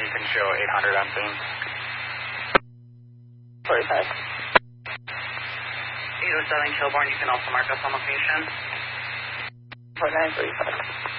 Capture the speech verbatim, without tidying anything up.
you can show eight hundred on scene. forty-five. eight oh seven Kilbourne, you can also mark us on location. forty-nine, forty-five.